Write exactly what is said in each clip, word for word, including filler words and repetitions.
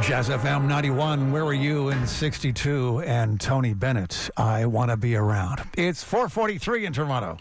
Jazz F M ninety-one, Where Were You in sixty-two, and Tony Bennett, I Want to Be Around. It's four forty-three in Toronto.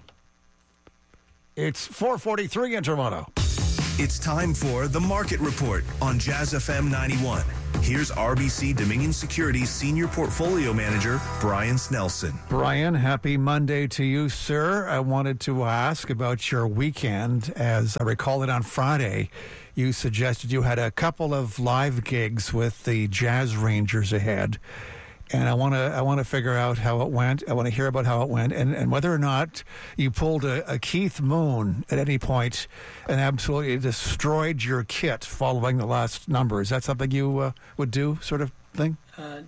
It's four forty-three in Toronto. It's time for The Market Report on Jazz F M ninety-one. Here's R B C Dominion Securities Senior Portfolio Manager, Brian Snelson. Brian, happy Monday to you, sir. I wanted to ask about your weekend. As I recall it on Friday, you suggested you had a couple of live gigs with the Jazz Rangers ahead. And I want to I want to figure out how it went. I want to hear about how it went, and, and whether or not you pulled a, a Keith Moon at any point and absolutely destroyed your kit following the last number. Is that something you uh, would do, sort of thing? Uh,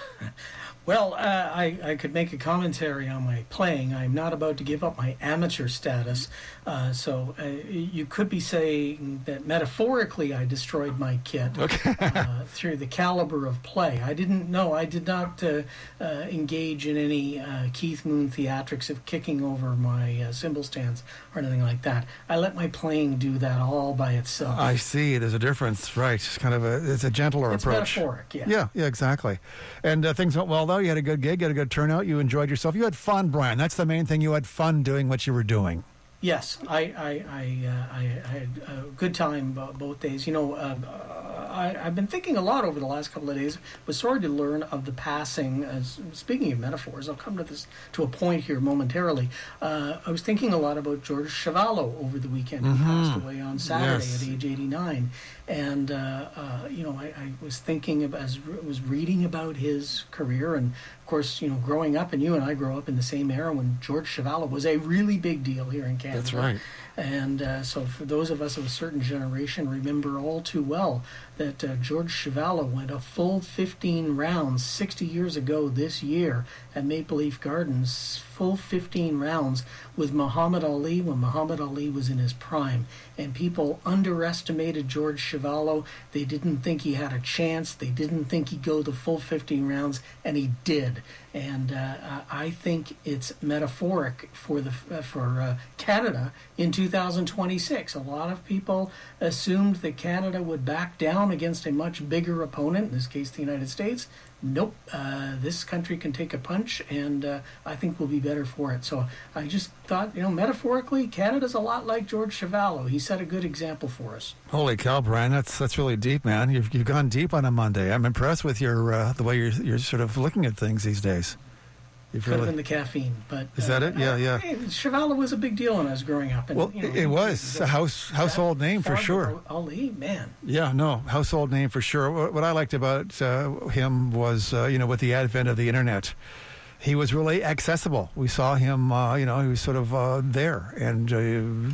well, uh, I, I could make a commentary on my playing. I'm not about to give up my amateur status. Uh, so uh, you could be saying that metaphorically I destroyed my kit okay. uh, through the caliber of play. I didn't know. I did not uh, uh, engage in any uh, Keith Moon theatrics of kicking over my uh, cymbal stands or anything like that. I let my playing do that all by itself. I see. There's a difference, right? It's kind of a it's a gentler it's approach. Metaphoric, yeah. Yeah, yeah, exactly. And uh, things went well, though. You had a good gig, you had a good turnout, you enjoyed yourself. You had fun, Brian. That's the main thing. You had fun doing what you were doing. Yes, I I I, uh, I, I had a good time uh, both days. You know, uh, I, I've been thinking a lot over the last couple of days. Was sorry to learn of the passing. As speaking of metaphors, I'll come to this to a point here momentarily. Uh, I was thinking a lot about George Chavallo over the weekend. He mm-hmm. passed away on Saturday yes. at age eighty-nine, and uh, uh, you know, I, I was thinking of as I was reading about his career, and of course, you know, growing up, and you and I grew up in the same era when George Chavallo was a really big deal here in Canada. That's right. And uh, so for those of us of a certain generation, remember all too well that uh, George Chavallo went a full fifteen rounds sixty years ago this year at Maple Leaf Gardens, full fifteen rounds with Muhammad Ali when Muhammad Ali was in his prime. And people underestimated George Chavallo. They didn't think he had a chance. They didn't think he'd go the full fifteen rounds, and he did. And uh, I think it's metaphoric for the for uh, Canada in two thousand twenty-six. A lot of people assumed that Canada would back down against a much bigger opponent, in this case the United States. Nope, uh, this country can take a punch, and uh, I think we'll be better for it. So I just thought, you know, metaphorically, Canada's a lot like George Chavallo. He set a good example for us. Holy cow, Brian, that's that's really deep, man. You've you've gone deep on a Monday. I'm impressed with your uh, the way you're you're sort of looking at things these days. You've Could really... have been the caffeine, but is uh, that it? Yeah, uh, yeah. Hey, Chavallo was a big deal when I was growing up. And, well, you know, it was a house household name for sure. Ali, man. Yeah, no, household name for sure. What, what I liked about uh, him was, uh, you know, with the advent of the internet, he was really accessible. We saw him, uh, you know, he was sort of uh, there and, uh,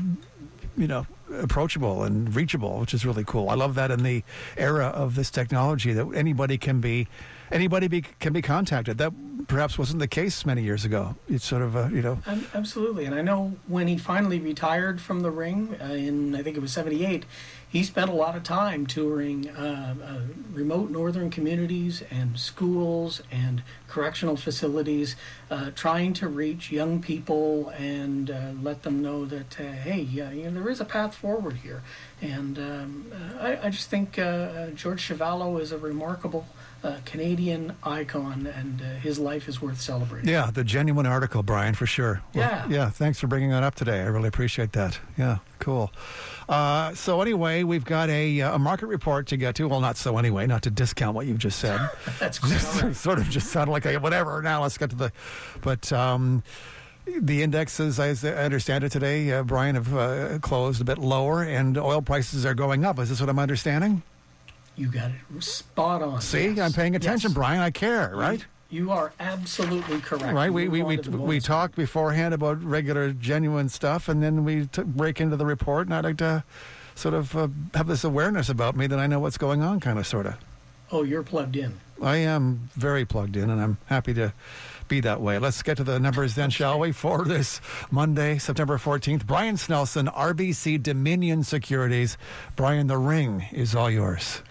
you know, approachable and reachable, which is really cool. I love that in the era of this technology that anybody can be, anybody be, can be contacted. That perhaps wasn't the case many years ago. It's sort of, uh, you know. Um, absolutely. And I know when he finally retired from the ring uh, in, I think it was seventy-eight, he spent a lot of time touring uh, uh, remote northern communities and schools and correctional facilities, uh, trying to reach young people and uh, let them know that, uh, hey, uh, you know, there is a path forward here. And um, I, I just think uh, George Chavallo is a remarkable uh, Canadian icon, and uh, his life is worth celebrating. Yeah, the genuine article, Brian, for sure. Well, yeah. Yeah, thanks for bringing that up today. I really appreciate that. Yeah, cool. Uh, so anyway, we've got a, a market report to get to. Well, not so anyway, not to discount what you just said. That's just, sort of just sounded like a whatever. Now let's get to the... But... Um, the indexes, as I understand it today, uh, Brian, have uh, closed a bit lower, and oil prices are going up. Is this what I'm understanding? You got it spot on. See, yes. I'm paying attention, yes. Brian. I care, right? You, you are absolutely correct. Right, we we we, we, we talked beforehand about regular, genuine stuff, and then we t- break into the report, and I'd like to sort of uh, have this awareness about me that I know what's going on, kind of, sort of. Oh, you're plugged in. I am very plugged in, and I'm happy to be that way. Let's get to the numbers then, shall we, for this Monday, September fourteenth. Brian Snelson, R B C Dominion Securities. Brian, the ring is all yours.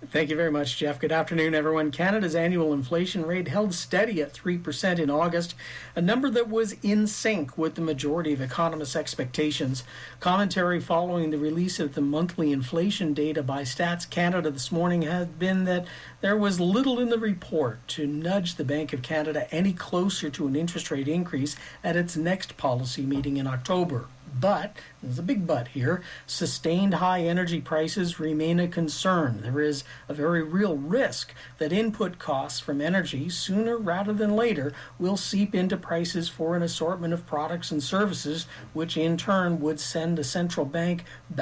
Thank you very much, Jeff. Good afternoon, everyone. Canada's annual inflation rate held steady at three percent in August, a number that was in sync with the majority of economists' expectations. Commentary following the release of the monthly inflation data by Stats Canada this morning has been that there was little in the report to nudge the Bank of Canada any closer to an interest rate increase at its next policy meeting in October. But, there's a big but here, sustained high energy prices remain a concern. There is a very real risk that input costs from energy, sooner rather than later, will seep into prices for an assortment of products and services, which in turn would send the central bank back